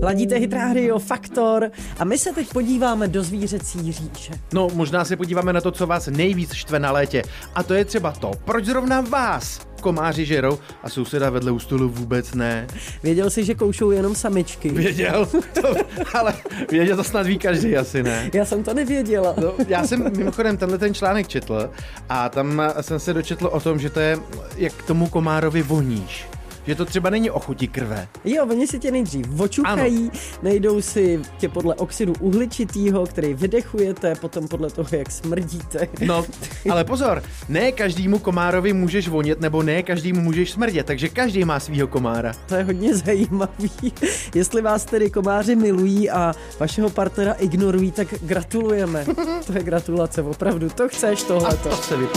Ladíte Hit Radio Faktor a my se teď podíváme do zvířecí říše. No, možná se podíváme na to, co vás nejvíc štve na létě. A to je třeba to, proč zrovna vás komáři žerou a souseda vedle u stolu vůbec ne. Věděl jsi, že koušou jenom samičky? Věděl, ale věděl to snad ví každý asi, ne? Já jsem to nevěděla. No, já jsem mimochodem ten článek četl a tam jsem se dočetl o tom, že to je, jak tomu komárovi voníš. Že to třeba není o chuti krve. Jo, oni si tě nejdřív očuchají, najdou si tě podle oxidu uhličitýho, který vydechujete, potom podle toho, jak smrdíte. No, ale pozor, ne každému komárovi můžeš vonět, nebo ne každému můžeš smrdět, takže každý má svýho komára. To je hodně zajímavý. Jestli vás tedy komáři milují a vašeho partnera ignorují, tak gratulujeme. To je gratulace, opravdu. To chceš tohleto. A to se vyplatí.